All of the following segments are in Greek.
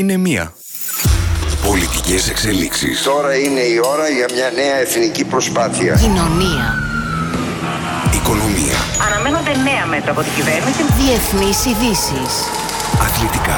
Είναι μία. Πολιτικές εξελίξεις. Τώρα είναι η ώρα για μια νέα εθνική προσπάθεια. Κοινωνία. Οικονομία. Αναμένονται νέα μέτρα από την κυβέρνηση. Διεθνείς ειδήσεις. Αθλητικά.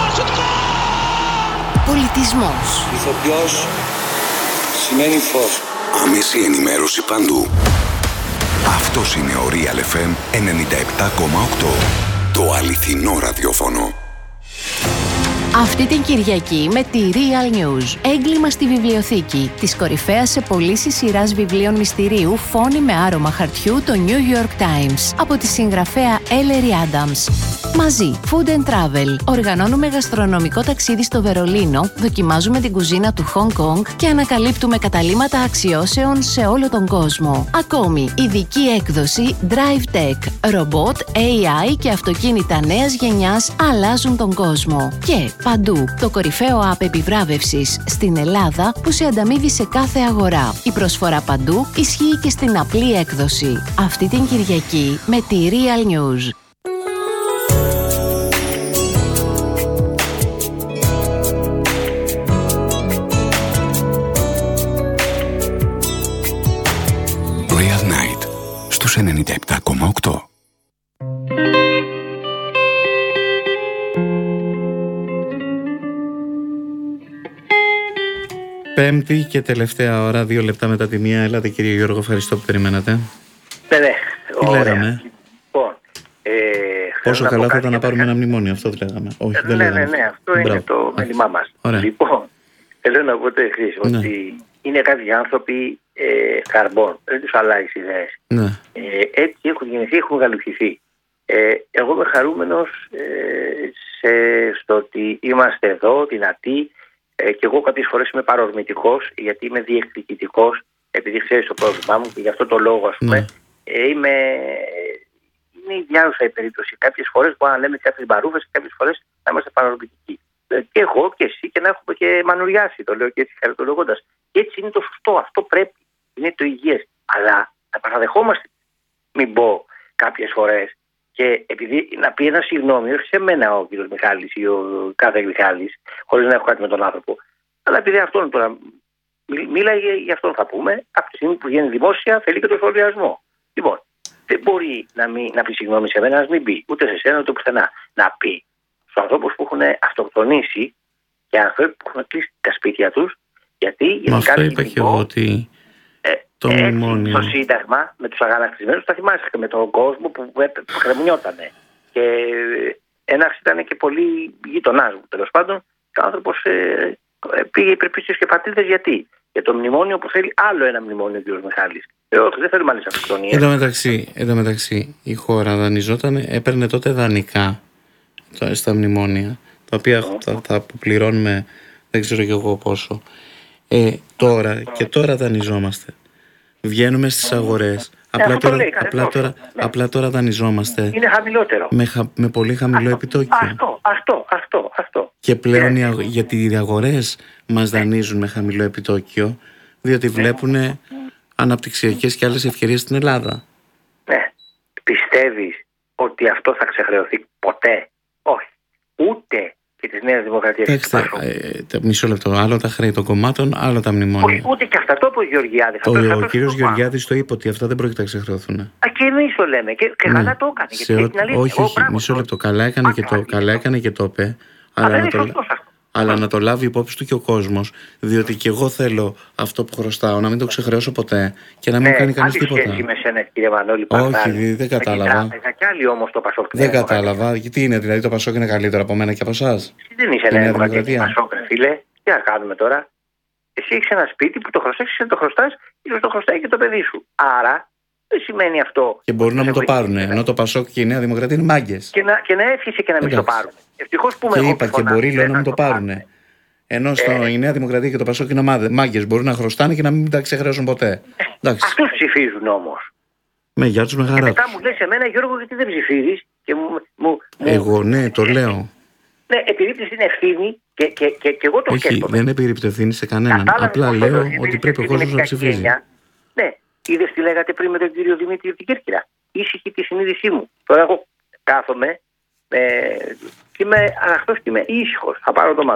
Πολιτισμός. Ηθοποιός σημαίνει φως. Άμεση ενημέρωση παντού. Αυτός είναι ο Real FM 97,8. Το αληθινό ραδιόφωνο. Αυτή την Κυριακή με τη Real News. Έγκλημα στη βιβλιοθήκη. Της κορυφαίας σε πωλήσεις σειράς βιβλίων μυστηρίου Φόνοι με άρωμα χαρτιού, το New York Times. Από τη συγγραφέα Ellery Adams. Μαζί, Food and Travel. Οργανώνουμε γαστρονομικό ταξίδι στο Βερολίνο, δοκιμάζουμε την κουζίνα του Hong Kong και ανακαλύπτουμε καταλύματα αξιώσεων σε όλο τον κόσμο. Ακόμη, ειδική έκδοση Drive Tech. Ρομπότ, AI και αυτοκίνητα νέας γενιάς αλλάζουν τον κόσμο. Και παντού, το κορυφαίο app επιβράβευσης στην Ελλάδα που σε ανταμείβει σε κάθε αγορά. Η προσφορά παντού ισχύει και στην απλή έκδοση. Αυτή την Κυριακή με τη Real News. Real Night στους 97,8. Πέμπτη και τελευταία ώρα, 2 λεπτά μετά τη μία. Ελάτε κύριε Γιώργο, ευχαριστώ που περιμένατε. Ναι, Τι λέγαμε? Λοιπόν, πόσο καλά θα ήταν να πάρουμε ένα μνημόνιο, αυτό λέγαμε. Όχι, δεν λέγαμε. Ναι, αυτό είναι το μέλημά μας. Λοιπόν, θέλω να πω το εξής, ότι είναι κάποιοι άνθρωποι καρμπών, δεν τους αλλάζεις ιδέες. Ναι. Έτσι έχουν γεννηθεί, έχουν γαλουχηθεί. Εγώ είμαι χαρούμενος στο ότι είμαστε εδώ, δυνατοί. Και εγώ κάποιες φορές είμαι παρορμητικός, γιατί είμαι διεκδικητικός, επειδή ξέρεις το πρόβλημά μου και γι' αυτό το λόγο, ας πούμε, είναι ιδιάζουσα η περίπτωση. Κάποιες φορές μπορεί να λέμε κάποιες μπαρούφες και κάποιες φορές να είμαστε παρορμητικοί. Και εγώ και εσύ και να έχουμε και μανουριάσει, το λέω και έτσι χαριτολογώντας. Και έτσι είναι το σωστό, αυτό πρέπει, είναι το υγιές. Αλλά να παραδεχόμαστε, μην πω κάποιες φορές, και επειδή να πει ένα συγγνώμη, όχι σε μένα ο κύριος Μιχάλης ή ο κάθε Μιχάλης, χωρίς να έχω κάτι με τον άνθρωπο, αλλά επειδή αυτόν τώρα μίλαγε, για αυτόν θα πούμε, από τη στιγμή που βγαίνει δημόσια θέλει και το σχολιασμό. Λοιπόν, δεν μπορεί να πει συγγνώμη σε μένα, να μην πει ούτε σε σένα ούτε πουθενά. Να πει στους ανθρώπους που έχουν αυτοκτονήσει και ανθρώπους που έχουν κλείσει τα σπίτια τους, γιατί αυτό είπα και εγώ ότι. Το μνημόνιο. Στο Σύνταγμα, με τους αγανακτισμένους, τα θυμάσαι και με τον κόσμο που κρεμνιότανε. Και ένας ήταν και πολύ γείτονάς μου, τέλος πάντων, και ο άνθρωπος πήγε υπερπίστιος και πατρίδες. Γιατί? Για το μνημόνιο που θέλει άλλο ένα μνημόνιο ο κ. Μιχάλης. Όχι, δεν θέλουμε άλλες αυτοκτονίες. Εν τω μεταξύ, η χώρα δανειζόταν, έπαιρνε τότε δανεικά στα μνημόνια, τα οποία θα αποπληρώνουμε δεν ξέρω και εγώ πόσο. Τώρα δανειζόμαστε. Βγαίνουμε στις αγορές. Απλά τώρα δανειζόμαστε. Είναι χαμηλότερο. Με πολύ χαμηλό επιτόκιο. Αυτό. Και πλέον γιατί οι αγορές μας δανείζουν με χαμηλό επιτόκιο, διότι βλέπουν αναπτυξιακές και άλλες ευκαιρίες στην Ελλάδα. Ναι. Πιστεύεις ότι αυτό θα ξεχρεωθεί ποτέ? Όχι. Ούτε και της Νέας Δημοκρατίας. Μισό λεπτό. Άλλο τα χρέη των κομμάτων, άλλο τα μνημόνια. Όχι, ούτε και αυτά το είπε ο Γεωργιάδης. Ο κύριος Γεωργιάδης το είπε ότι αυτά δεν πρόκειται να ξεχρεωθούν. Και εμείς το λέμε. Και καλά το έκανε. Όχι, μισό λεπτό. Καλά έκανε και το είπε. Αλλά να το λάβει υπόψη του και ο κόσμος. Διότι και εγώ θέλω αυτό που χρωστάω να μην το ξεχρεώσω ποτέ και να μην κάνει κανείς τίποτα. Σχέση με σένα, κύριε Μανώλη, όχι, δεν κατάλαβα. Και άλλοι όμως το Πασόκ. Δεν κατάλαβα. Τι είναι, δηλαδή το Πασόκ είναι καλύτερο από μένα και από εσάς? Δεν είσαι Νέα Δημοκρατία. Πασόκ, φίλε. Τι να κάνουμε τώρα? Εσύ έχεις ένα σπίτι που το χρωστάς, εσύ το χρωστάς, ίσως το χρωστάει και το παιδί σου. Άρα δεν σημαίνει αυτό. Και μπορούν να μου το πάρουν. Ενώ το Πασόκ και η Νέα Δημοκρατία είναι μάγκες. Και να εύχεσαι και να μην το πάρουν. Ευτυχώς που και είπα και μπορεί να μου το πάρουν. Ενώ η Νέα Δημοκρατία και το Πασόκ είναι μάγκες. Μπορούν να χρωστάνε και να μην τα ξεχρεώσουν ποτέ. Αυτούς ψηφίζουν όμως. Με γεια τους, με χαρά. Και μετά μου λες εμένα, Γιώργο, γιατί δεν ψηφίζεις? Εγώ ναι, το λέω. Ναι, επίρρηπτες την ευθύνη και εγώ το σκέφτομαι. Όχι, δεν επίρρηπτε ευθύνη σε κανέναν. Απλά λέω ότι πρέπει ο κόσμος να ψηφίζει. Ναι, είδες τι λέγατε πριν με τον κύριο Δημήτρη από την Κέρκυρα? Ήσυχη τη συνείδησή μου. Τώρα εγώ κάθομαι και είμαι αναχτός και είμαι ήσυχος. Θα πάρω το